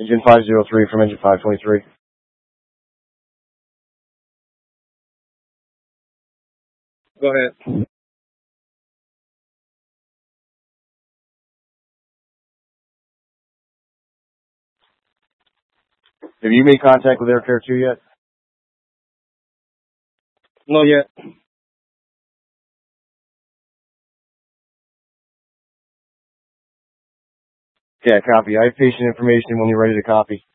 Engine 503 from engine 523. Go ahead. Have you made contact with Air Care 2 yet? Not yet. Yeah, copy. I have patient information when you're ready to copy.